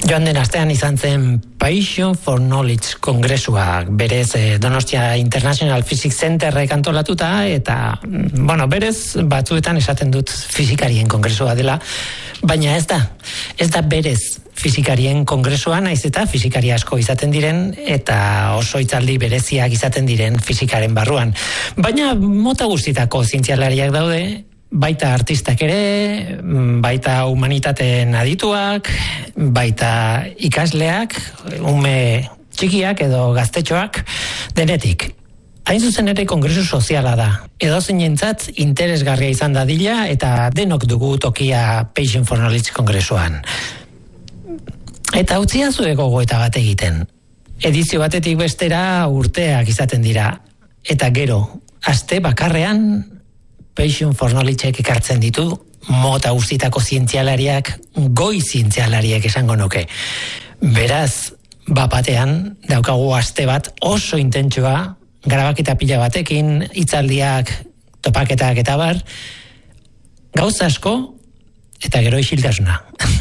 Joan den astean izan zen Passion for Knowledge kongresua, berez Donostia International Physics Centerrek antolatuta, eta, berez batzuetan esaten dut fizikarien kongresua dela, baina ez da berez fizikarien kongresua, naiz eta fizikari asko izaten diren, eta oso hitzaldi bereziak izaten diren fizikaren barruan. Baina mota guztietako zientzialariak daude, baita artistak ere, baita humanitateen adituak, baita ikasleak, ume txikiak edo gaztetxoak, denetik. Hain zuzen ere kongresu soziala da. Edozeinentzat interesgarria izan dadila eta denok dugu tokia Passion for Knowledge kongresuan. Eta utzia zure gogoeta bat egiten. Edizio batetik bestera urteak izaten dira. Eta gero, aste bakarrean Passion for Knowledgeek ekartzen ditu mota guztietako zientzialariak, goi zientzialariak esango nuke. Beraz, batean daukagu aste bat oso intentsua, grabaketa pila batekin, hitzaldiak, topaketak eta bar, gauza asko eta gero isiltasuna.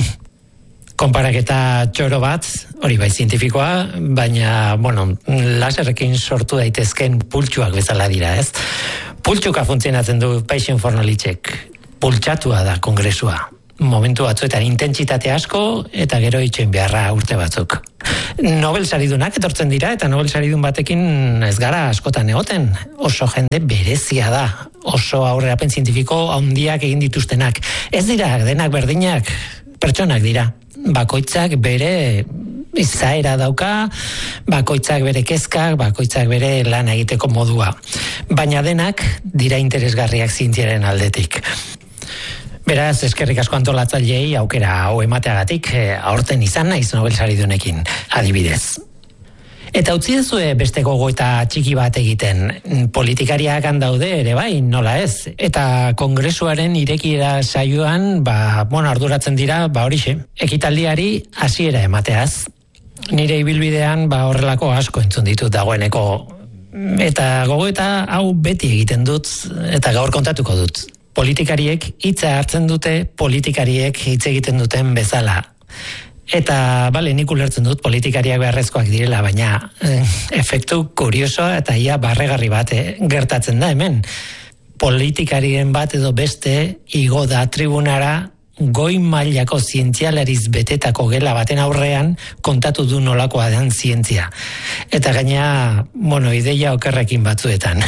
Konparaketa txoro bat, hori bai zientifikoa, baina, laserrekin sortu daitezken pultsuak bezala dira, ez? Pultsuka funtzionatzen du Passion for Knowledgeek. Pultsatua da kongresua. Momentu batzuetan intentsitate asko eta gero itxoin beharra urte batzuk. Nobel saridunak etortzen dira eta Nobel saridun batekin ez gara askotan egoten. Oso jende berezia da. Oso aurrerapen zientifiko handiak egin dituztenak. Ez dira denak berdinak, pertsonak dira. Bakoitzak bere izaera dauka, bakoitzak bere kezkak, bakoitzak bere lan egiteko modua. Baina denak dira interesgarriak zientziaren aldetik. Beraz, eskerrik asko antolatzaileei aukera hau emateagatik, aurten izan naiz Nobel saridunekin, adibidez. Eta utzi dezue beste gogoeta txiki bat egiten, politikariak handaude ere bai, nola ez. Eta kongresuaren irekiera saioan, arduratzen dira, horixe, ekitaldiari hasiera emateaz. Nire ibilbidean horrelako asko entzun ditut dagoeneko. Eta gogoeta hau beti egiten dut, eta gaur kontatuko dut. Politikariek hitza hartzen dute, politikariek hitz egiten duten bezala. Eta, nik ulertzen dut politikariak beharrezkoak direla, baina efektu kuriosoa eta ia barregarri bat gertatzen da hemen. Politikarien bat edo beste igo da tribunara goi mailako zientzialariz betetako gela baten aurrean kontatu du nolakoa den zientzia. Eta gaina, ideia okerrekin batzuetan.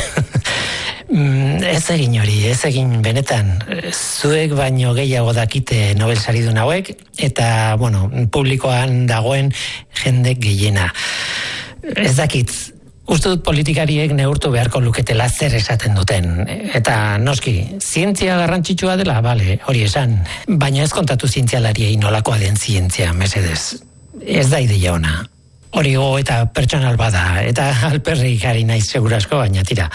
Ez egin benetan. Zuek baino gehiago dakite Nobel saridun hauek, eta, publikoan dagoen jende gehiena. Ez dakit, uste dut politikariek neurtu beharko luketela zer esaten duten. Eta noski, zientzia garrantzitsua dela, hori esan, baina ez kontatu zientzialariei nolakoa den zientzia, mesedez. Ez da ideia ona. Hori eta pertsonal bada, eta alperrik ari naiz segurasko, baina tira.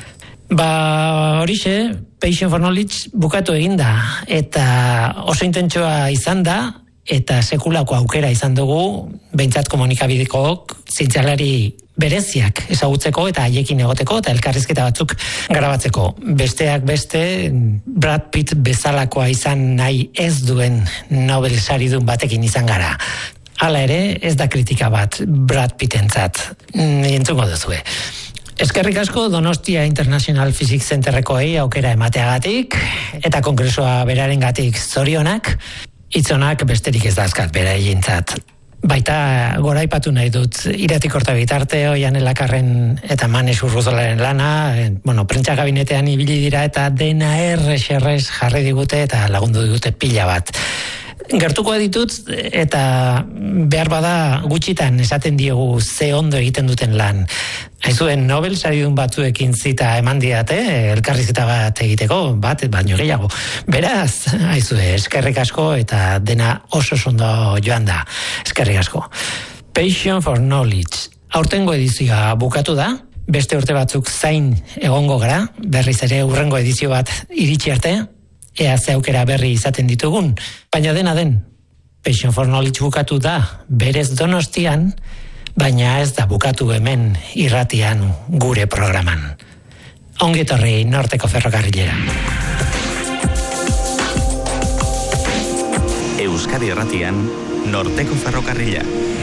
Horixe, Passion for Knowledge bukatu eginda, eta oso intentsua izan da, eta sekulako aukera izan dugu, behintzat komunikabidekook, zientzialari bereziak ezagutzeko eta haiekin egoteko, eta elkarrizketa batzuk grabatzeko. Besteak beste, Brad Pitt bezalakoa izan nahi ez duen Nobel saridun batekin izan gara. Hala ere, ez da kritika bat Brad Pittentzat, entzungo duzue. Eskerrik asko Donostia International Physics Centerrekoei aukera emateagatik, eta kongresua berarengatik zorionak, hitzonak besterik ez dazkat beraientzat. Baita goraipatu nahi dut Iratik Kortabitarte, Oian Elakarren eta Manes Urruzolaren lana, prentsa gabinetean ibili dira eta dena errez jarri digute eta lagundu digute pila bat. Gertuko ditut eta behar bada gutxitan esaten diegu ze ondo egiten duten lan. Haizuen Nobel saridun batzuekin zita eman diate, elkarrizketa bat egiteko, baino gehiago. Beraz, haizue, eskerrik asko eta dena oso ondo joan da. Eskerrik asko. Passion for Knowledge. Aurtengo edizioa bukatu da, beste urte batzuk zain egongo gara, berriz ere hurrengo edizio bat iritsi arte, ea ze aukera berri izaten ditugun, baina dena den. Passion for Knowledge bukatu da, berez Donostian, baina ez da bukatu hemen irratian gure programan. Ongi etorri Norteko Ferrokarrilera. Euskadi Irratian, Norteko ferrokarrila.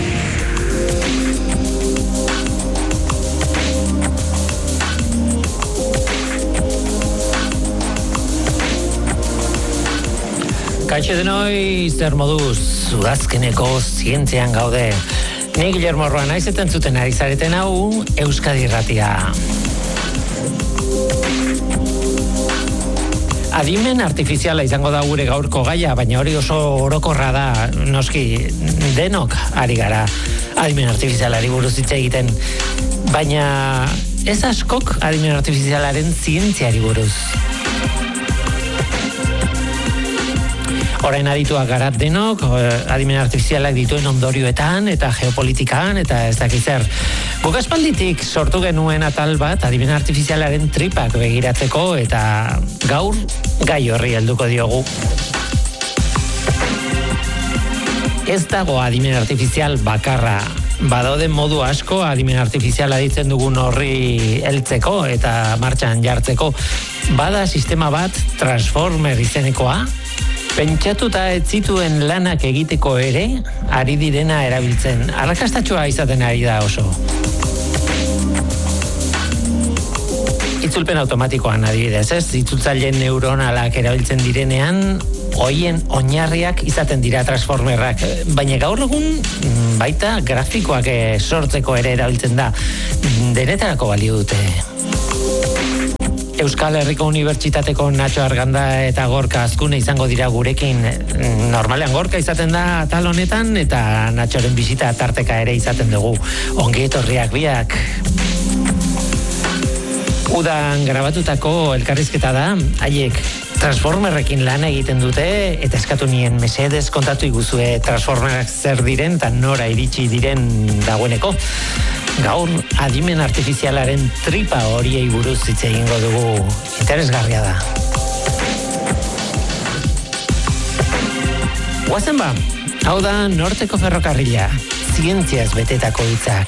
Kaixo denoi, zer moduz, udazkeneko zientzian gaude. Ni Guillermo Roa naiz eta entzuten ari zareten hau Euskadi Irratia. Adimen artifiziala izango da gure gaurko gaia, baina hori oso orokorra da, noski denok ari gara adimen artifizialari buruz hitz egiten, baina ez askok adimen artifizialaren zientziari buruz. Orain adituak gara denok, adimen artifizialak dituen ondorioetan eta geopolitikan eta ez dakitzer. Guk aspalditik sortu genuen atal bat adimen artifizialaren tripak begiratzeko eta gaur gai horri helduko diogu. Ez dago adimen artifizial bakarra. Badaude modu asko adimen artifiziala ditzen dugun horri heltzeko eta martxan jartzeko. Bada sistema bat Transformer izenekoa, pentsatuta ez zituen lanak egiteko ere, ari direna erabiltzen. Arrakastatxoa izaten ari da oso. Itzulpen automatikoan adibidez, ez? Itzultzaileen neuronalak erabiltzen direnean, hoien oinarriak izaten dira transformerrak. Baina gaur egun baita grafikoak sortzeko ere erabiltzen da. Denetarako balio dute. Euskal Herriko Unibertsitateko Nacho Arganda eta Gorka Azkune izango dira gurekin. Normalean Gorka izaten da atal honetan eta Nachoren bisita tarteka ere izaten dugu. Ongi etorriak biak. Udan grabatutako elkarrizketa da, haiek Transformerrekin lan egiten dute eta eskatu nien mesedez kontatu iguzue Transformerak zer diren eta nora iritsi diren dagoeneko. Gaur adimen artifizialaren tripa horiei buruz hitz egingo dugu, interesgarria da. Guazen ba, hau da Norteko ferrokarrila, zientziaz betetako hitzak.